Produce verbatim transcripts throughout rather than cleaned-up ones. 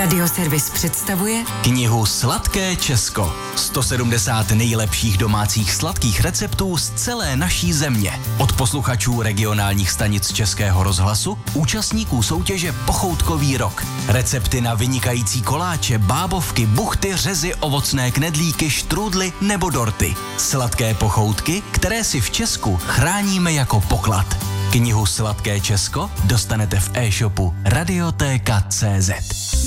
Radioservis představuje knihu Sladké Česko. sto sedmdesát nejlepších domácích sladkých receptů z celé naší země. Od posluchačů regionálních stanic Českého rozhlasu, účastníků soutěže Pochoutkový rok. Recepty na vynikající koláče, bábovky, buchty, řezy, ovocné knedlíky, štrůdly nebo dorty. Sladké pochoutky, které si v Česku chráníme jako poklad. Knihu Sladké Česko dostanete v e-shopu Radiotéka tečka cé zet.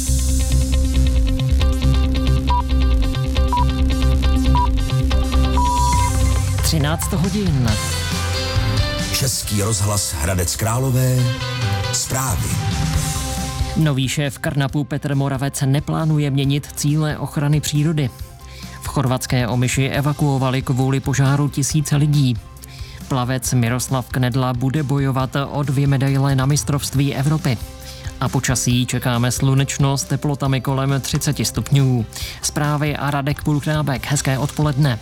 třináct hodin. Český rozhlas Hradec Králové. Zprávy. Nový šéf Karnapu Petr Moravec neplánuje měnit cíle ochrany přírody. V chorvatské Omiši evakuovali kvůli požáru tisíce lidí. Plavec Miroslav Knedla bude bojovat o dvě medaile na mistrovství Evropy. A počasí čekáme slunečno s teplotami kolem třicet stupňů. Zprávy a Radek Pulknábek. Hezké odpoledne.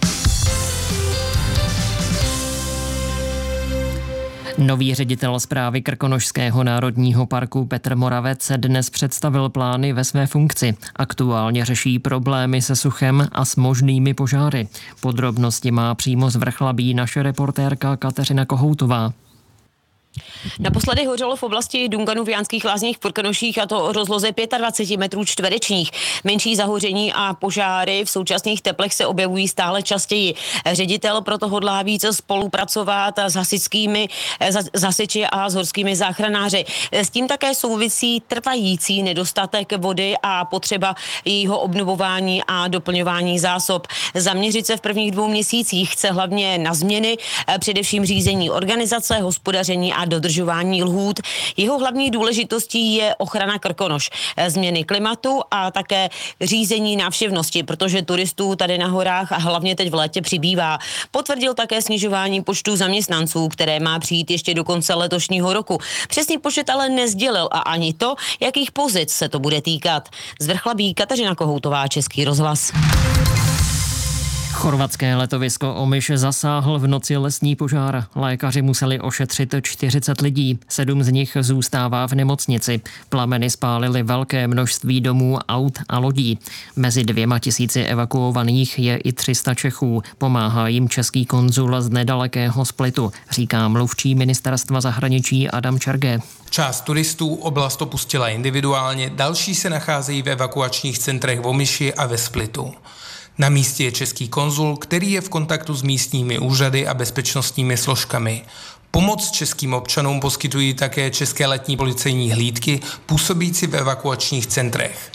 Nový ředitel správy Krkonošského národního parku Petr Moravec dnes představil plány ve své funkci. Aktuálně řeší problémy se suchem a s možnými požáry. Podrobnosti má přímo z Vrchlabí naše reportérka Kateřina Kohoutová. Naposledy hořelo v oblasti Dunganu v Jánských Lázních v Krkonoších, a to o rozloze dvacet pět metrů čtverečních. Menší zahoření a požáry v současných teplech se objevují stále častěji. Ředitel proto hodlá více spolupracovat s hasičskými hasiči a s horskými záchranáři. S tím také souvisí trvající nedostatek vody a potřeba jejího obnovování a doplňování zásob. Zaměřit se v prvních dvou měsících chce hlavně na změny, především řízení organizace, hospodaření a dodržování lhůt. Jeho hlavní důležitostí je ochrana Krkonoš, změny klimatu a také řízení návštěvnosti, protože turistů tady na horách a hlavně teď v létě přibývá. Potvrdil také snižování počtu zaměstnanců, které má přijít ještě do konce letošního roku. Přesný počet ale nesdělil a ani to, jakých pozic se to bude týkat. Z Vrchlabí Kateřina Kohoutová, Český rozhlas. Chorvatské letovisko Omiš zasáhl v noci lesní požár. Lékaři museli ošetřit čtyřicet lidí, sedm z nich zůstává v nemocnici. Plameny spálily velké množství domů, aut a lodí. Mezi dvěma tisíci evakuovaných je i tři sta Čechů. Pomáhá jim český konzul z nedalekého Splitu, říká mluvčí ministerstva zahraničí Adam Čerge. Část turistů oblast opustila individuálně, další se nacházejí v evakuačních centrech v Omiši a ve Splitu. Na místě je český konzul, který je v kontaktu s místními úřady a bezpečnostními složkami. Pomoc českým občanům poskytují také české letní policejní hlídky působící v evakuačních centrech.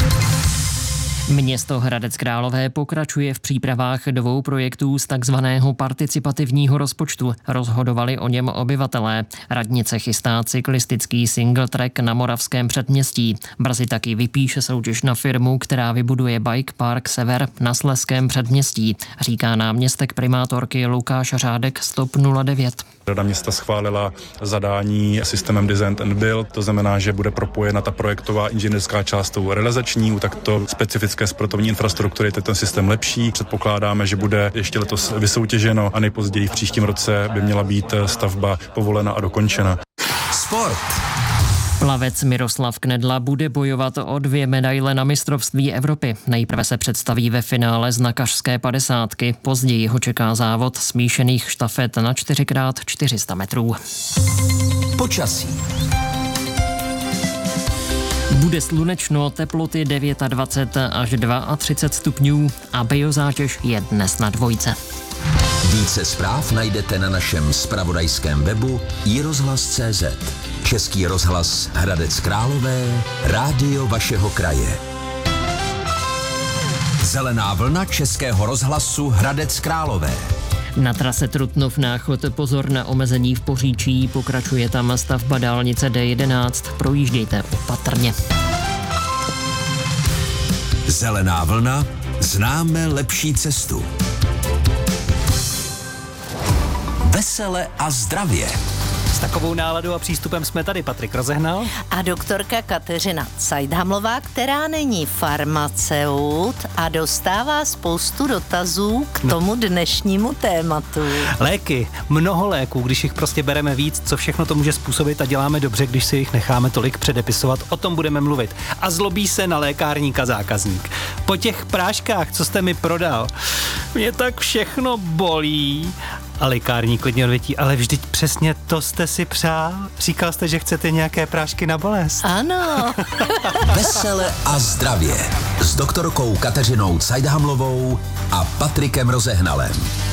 Město Hradec Králové pokračuje v přípravách dvou projektů z takzvaného participativního rozpočtu. Rozhodovali o něm obyvatelé. Radnice chystá cyklistický single track na Moravském předměstí. Brzy taky vypíše soutěž na firmu, která vybuduje bike park Sever na Slezském předměstí, říká náměstek primátorky Lukáš Řádek z T O P nula devět. Rada města schválila zadání systémem Design and Build, to znamená, že bude propojena ta projektová inženýrská část tou realizační, u takto specifické sportovní infrastruktury je ten systém lepší. Předpokládáme, že bude ještě letos vysoutěženo a nejpozději v příštím roce by měla být stavba povolena a dokončena. Sport. Plavec Miroslav Knedla bude bojovat o dvě medaile na mistrovství Evropy. Nejprve se představí ve finále znakařské padesátky, později ho čeká závod smíšených štafet na čtyři krát čtyři sta metrů. Počasí. Bude slunečno, teploty dvacet devět až třicet dva stupňů a biozátěž je dnes na dvojce. Více zpráv najdete na našem zpravodajském webu i rozhlas tečka cé zet. Český rozhlas Hradec Králové, rádio vašeho kraje. Zelená vlna Českého rozhlasu Hradec Králové. Na trase Trutnov Náchod pozor na omezení v Poříčí, pokračuje tam stavba dálnice D jedenáct, projíždějte opatrně. Zelená vlna, známe lepší cestu. Vesele a zdravě. takovou náladou a přístupem jsme tady Patrik Rozehnal. A doktorka Kateřina Cajdhamlová, která není farmaceut a dostává spoustu dotazů k tomu dnešnímu tématu. Léky, mnoho léků, když jich prostě bereme víc, co všechno to může způsobit a děláme dobře, když si jich necháme tolik předepisovat, o tom budeme mluvit. A zlobí se na lékárníka zákazník. Po těch práškách, co jste mi prodal, mě tak všechno bolí. A lékárník klidně odvětí, ale vždyť přesně to jste si přál. Říkal jste, že chcete nějaké prášky na bolest. Ano. Vesele a zdravě s doktorkou Kateřinou Cajdhamlovou a Patrikem Rozehnalem.